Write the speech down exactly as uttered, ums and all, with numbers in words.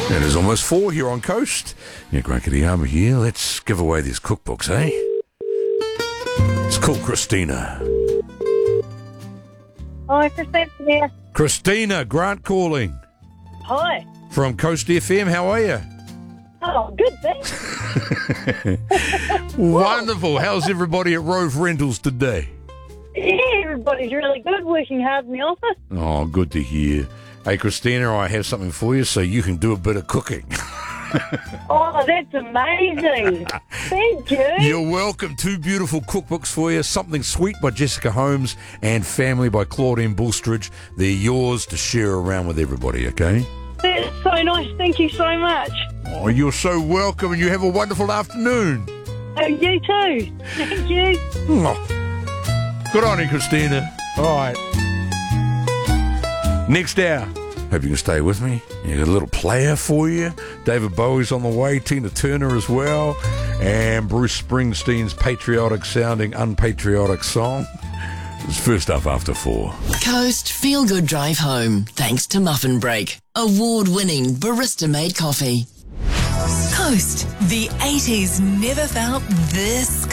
It is almost four here on Coast. Yeah, Grant Kittyama here. Let's give away these cookbooks, eh? It's called Christina. Hi, Christina here. Christina, Grant calling Hi. from Coast F M. How are you? Oh, good, thanks. Wonderful. How's everybody at Rove Rentals today? Yeah, everybody's really good, working hard in the office. Oh, good to hear. Hey, Christina, I have something for you so you can do a bit of cooking. Oh, that's amazing. Thank you. You're welcome. Two beautiful cookbooks for you. Something Sweet by Jessica Holmes and Family by Claudine Bulstridge. They're yours to share around with everybody, okay? That's so nice. Thank you so much. Oh, you're so welcome, and you have a wonderful afternoon. Oh, you too. Thank you. Oh. Good on you, Christina. All right. Next hour. Hope you can stay with me. You got a little player for you. David Bowie's on the way. Tina Turner as well. And Bruce Springsteen's patriotic-sounding, unpatriotic song. It's first up after four. Coast Feel Good Drive Home, thanks to Muffin Break. Award-winning barista-made coffee. Coast, the eighties never felt this